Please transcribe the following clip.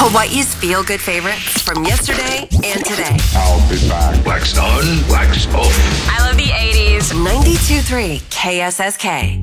Hawaii's feel-good favorites from yesterday and today. I'll be back. Wax on, wax off. I love the 80s. 92.3 KSSK.